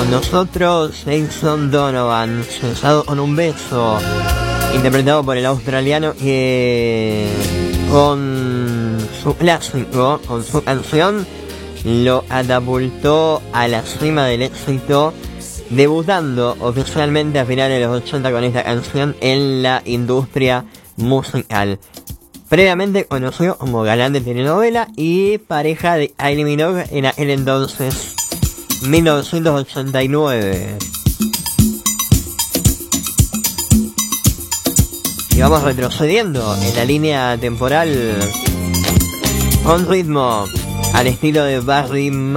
Con nosotros Jason Donovan, cesado con un beso, interpretado por el australiano, que con su clásico, con su canción, lo catapultó a la cima del éxito, debutando oficialmente a finales de los 80 con esta canción en la industria musical. Previamente conocido como galán de telenovela y pareja de Kylie Minogue en aquel entonces, 1989. Y vamos retrocediendo en la línea temporal con ritmo al estilo de Barry